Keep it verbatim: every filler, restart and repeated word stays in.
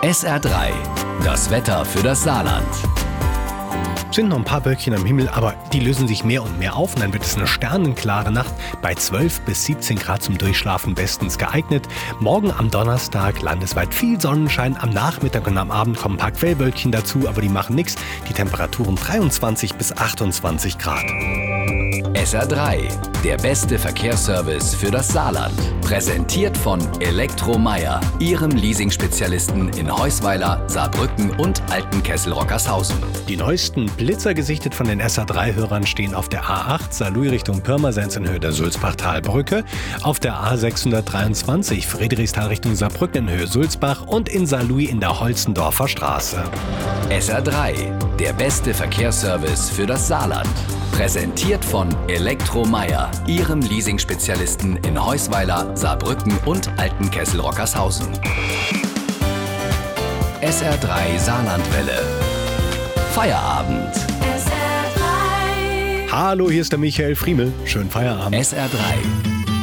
S R drei, das Wetter für das Saarland. Es sind noch ein paar Wölkchen am Himmel, aber die lösen sich mehr und mehr auf und dann wird es eine sternenklare Nacht bei zwölf bis siebzehn Grad zum Durchschlafen bestens geeignet. Morgen am Donnerstag landesweit viel Sonnenschein, am Nachmittag und am Abend kommen ein paar Quellwölkchen dazu, aber die machen nichts. Die Temperaturen dreiundzwanzig bis achtundzwanzig Grad. S R drei, der beste Verkehrsservice für das Saarland. Präsentiert von Elektromeyer, Ihrem Leasing-Spezialisten in Heusweiler, Saarbrücken und Altenkessel-Rockershausen. Die neuesten Blitzer gesichtet von den S R drei Hörern stehen auf der A acht Saarlouis Richtung Pirmasens in Höhe der Sulzbach-Talbrücke, auf der A sechshundertdreiundzwanzig Friedrichsthal Richtung Saarbrücken in Höhe Sulzbach und in Saarlouis in der Holzendorfer Straße. S R drei, der beste Verkehrsservice für das Saarland. Präsentiert von Elektromeyer, Ihrem Leasing-Spezialisten in Heusweiler, Saarbrücken und Altenkessel-Rockershausen. S R drei Saarlandwelle. Feierabend. S R drei. Hallo, hier ist der Michael Friemel. Schönen Feierabend. S R drei.